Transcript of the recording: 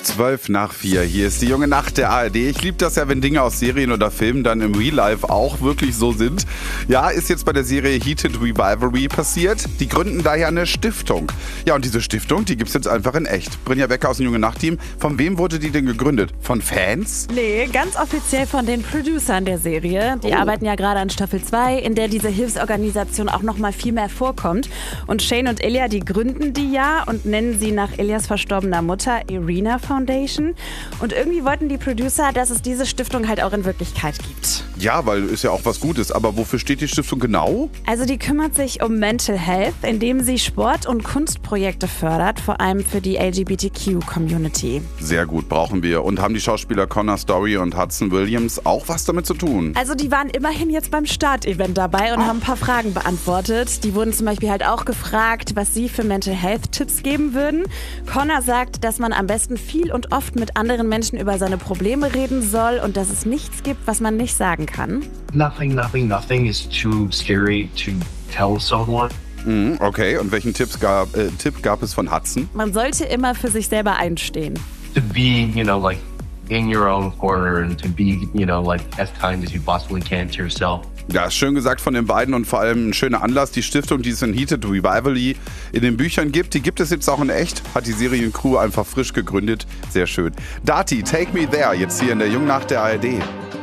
4:12. Hier ist die junge Nacht der ARD. Ich liebe das ja, wenn Dinge aus Serien oder Filmen dann im Real Life auch wirklich so sind. Ja, ist jetzt bei der Serie Heated Rivalry passiert. Die gründen daher eine Stiftung. Ja, und diese Stiftung, die gibt's jetzt einfach in echt. Brynja Becker aus dem Junge Nacht-Team. Von wem wurde die denn gegründet? Von Fans? Nee, ganz offiziell von den Producern der Serie. Die arbeiten ja gerade an Staffel 2, in der diese Hilfsorganisation auch noch mal viel mehr vorkommt. Und Shane und Ilya, die gründen die ja und nennen sie nach Ilyas verstorbener Mutter Irina Foundation. Und irgendwie wollten die Producer, dass es diese Stiftung halt auch in Wirklichkeit gibt. Ja, weil ist ja auch was Gutes. Aber wofür steht die Stiftung genau? Also die kümmert sich um Mental Health, indem sie Sport- und Kunstprojekte fördert, vor allem für die LGBTQ-Community. Sehr gut, brauchen wir. Und haben die Schauspieler Connor Story und Hudson Williams auch was damit zu tun? Also die waren immerhin jetzt beim Start-Event dabei und haben ein paar Fragen beantwortet. Die wurden zum Beispiel halt auch gefragt, was sie für Mental Health-Tipps geben würden. Connor sagt, dass man am besten viel und oft mit anderen Menschen über seine Probleme reden soll und dass es nichts gibt, was man nicht sagen kann. Nothing is too scary to tell someone. Okay, und welchen Tipp gab es von Hudson? Man sollte immer für sich selber einstehen. To be, like in your own corner and to be, like as kind as you possibly can to yourself. Ja, schön gesagt von den beiden und vor allem ein schöner Anlass. Die Stiftung, die es in Heated Rivalry in den Büchern gibt, die gibt es jetzt auch in echt. Hat die Seriencrew einfach frisch gegründet. Sehr schön. Dati, Take Me There, jetzt hier in der Jungen Nacht der ARD.